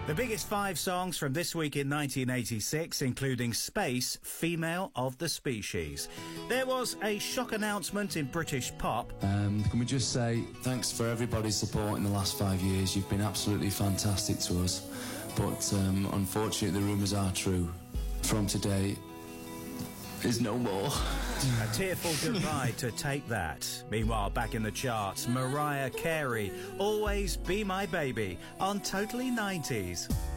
The biggest 5 songs from this week in 1986, including Space, Female of the Species. There was a shock announcement in British pop. Can we just say thanks for everybody's support in the last 5 years. You've been absolutely fantastic to us. But unfortunately, the rumours are true. From today is no more. A tearful goodbye to Take That. Meanwhile, back in the charts, Mariah Carey, Always Be My Baby on Totally 90s.